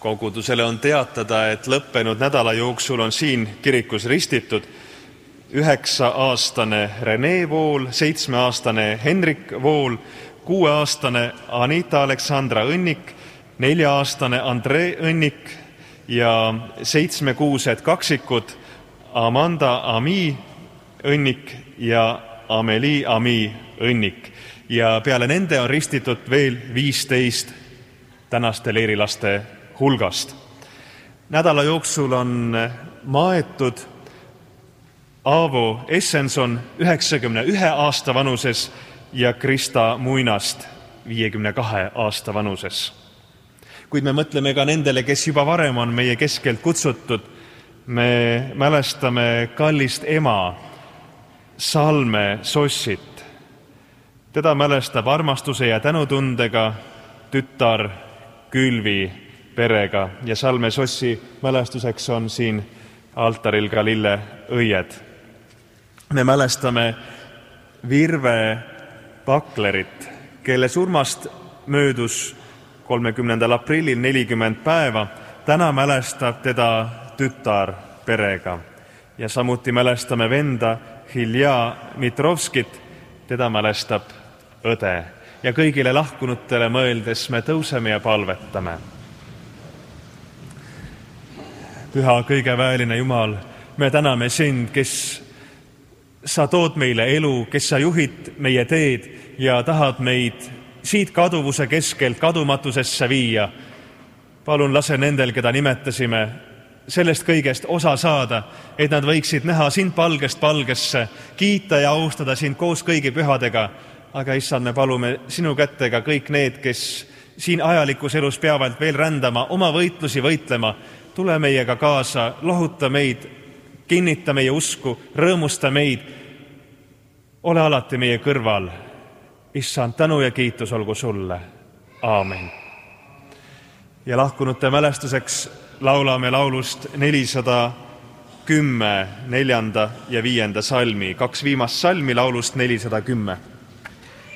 Kogudusele on teatada, et lõppenud nädala jooksul on siin kirikus ristitud 9-aastane Rene Vool, 7-aastane Henrik Vool, 6-aastane Anita Aleksandra Õnnik, 4-aastane Andre Õnnik ja 7-kuused kaksikud Amanda Ami Õnnik ja Amelie Ami Õnnik. Ja peale nende on ristitud veel 15 tänaste leerilaste hulgast. Nädala jooksul on maetud Aavo Essenson 91 aasta vanuses ja Krista Muinast 52 aasta vanuses. Kuid me mõtleme ka nendele, kes juba varem on meie keskelt kutsutud. Me mälestame kallist ema Salme Sossit. Teda mälestab armastuse ja tänutundega tütar Külvi perega ja Salme Sossi mälestuseks on siin altaril ka lilleõied. Me mälestame Virve Paklerit, kelle surmast möödus 30. aprillil 40 päeva. Täna mälestab teda tütar perega ja samuti mälestame venda Hilja Mitrovskit, teda mälestab õde. Ja kõigile lahkunutele mõeldes me tõuseme ja palvetame. Püha kõigeväeline Jumal, me täname sind, kes sa tood meile elu, kes sa juhid meie teed ja tahad meid siit kaduvuse keskelt kadumatusesse viia. Palun lase nendel, keda nimetasime, sellest kõigest osa saada, et nad võiksid näha sind palgest palgesse, kiita ja austada sind koos kõigi pühadega. Aga issand, me palume sinu kättega kõik need, kes siin ajalikus elus peavad veel rändama, oma võitlusi võitlema. Tule meiega kaasa, lohuta meid, kinnita meie usku, rõõmusta meid. Ole alati meie kõrval. Issand, tänu ja kiitus olgu sulle. Aamen. Ja lahkunute mälestuseks laulame laulust 410, 4. ja 5. salmi. 2 viimast salmi laulust 410.